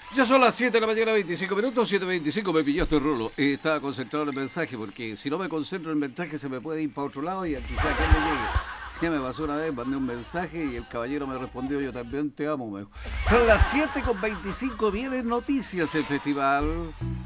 Ya son las 7 de la mañana, 25 minutos, 7:25, me pilló este rulo. Estaba concentrado en el mensaje, porque si no me concentro en el mensaje se me puede ir para otro lado y quizá que me llegue. Ya me pasó una vez, mandé un mensaje y el caballero me respondió, yo también te amo, me dijo. Son las 7:25, vienen noticias el festival.